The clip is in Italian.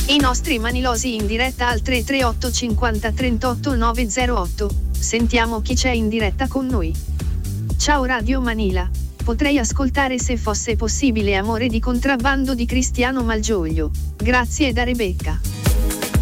I nostri manilosi in diretta al 338 50 38 908. Sentiamo chi c'è in diretta con noi. Ciao Radio Manila. Potrei ascoltare Se fosse possibile Amore di contrabbando di Cristiano Malgioglio. Grazie da Rebecca.